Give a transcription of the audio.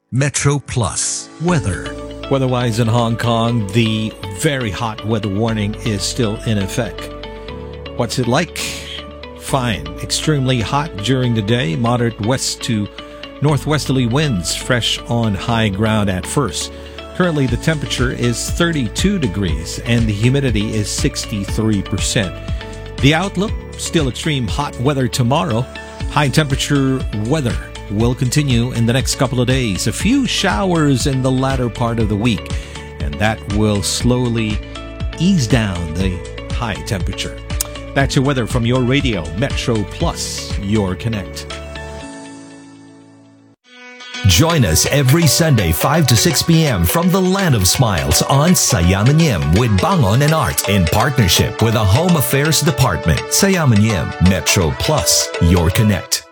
Metro Plus weather. Weather-wise in Hong Kong, the very hot weather warning is still in effect. What's it like? Fine. Extremely hot during the day. Moderate west to northwesterly winds, fresh on high ground at first. Currently, the temperature is 32 degrees and the humidity is 63%. The outlook, still extreme hot weather tomorrow. High temperature weather will continue in the next couple of days. A few showers in the latter part of the week, and that will slowly ease down the high temperature. That's your weather from your radio, Metro Plus, your connect. Join us every Sunday 5 to 6 p.m. from the Land of Smiles on Sayamanim with Bangon and Art in partnership with the Home Affairs Department. Sayamanim, Metro Plus, your connect.